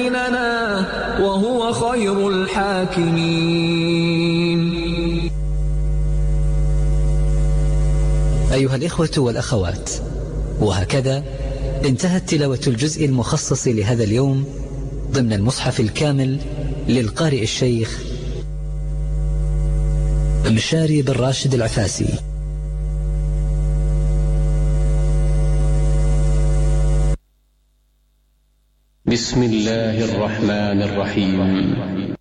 بيننا وهو خير الحاكمين. أيها الإخوة والأخوات، وهكذا انتهت تلاوة الجزء المخصص لهذا اليوم ضمن المصحف الكامل للقارئ الشيخ مشاري بن راشد العفاسي. بسم الله الرحمن الرحيم.